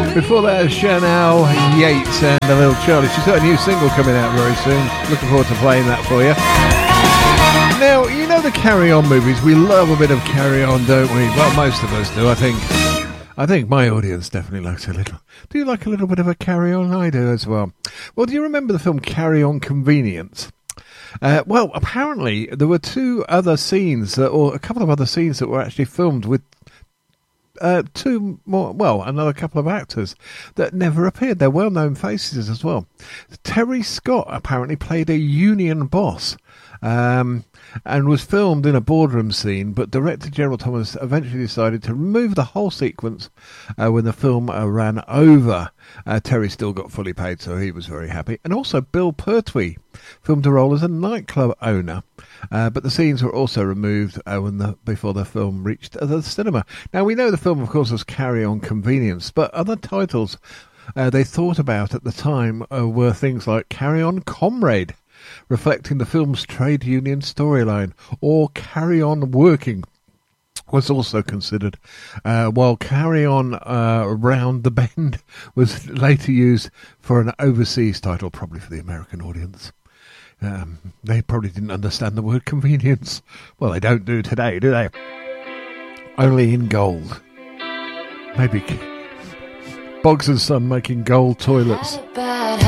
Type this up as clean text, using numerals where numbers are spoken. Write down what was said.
Before that, Chanel Yates and the Little Charlie. She's got a new single coming out very soon. Looking forward to playing that for you. Now, you know the Carry On movies. We love a bit of Carry On, don't we? Well, most of us do, I think my audience definitely likes a little. Do you like a little bit of a Carry On? I do as well. Well, do you remember the film Carry On Convenience? Well, apparently there were two other scenes, or a couple of other scenes that were actually filmed with another couple of actors that never appeared. They're well-known faces as well. Terry Scott apparently played a union boss, and was filmed in a boardroom scene, but director Gerald Thomas eventually decided to remove the whole sequence when the film ran over. Terry still got fully paid, so he was very happy. And also Bill Pertwee filmed a role as a nightclub owner, but the scenes were also removed before the film reached the cinema. Now, we know the film, of course, was Carry On Convenience, but other titles they thought about at the time were things like Carry On Comrade, reflecting the film's trade union storyline, or Carry On Working was also considered, while Carry On Round the Bend was later used for an overseas title, probably for the American audience. They probably didn't understand the word convenience. Well, they don't do today, do they? Only in gold. Maybe Boggs and Son making gold toilets.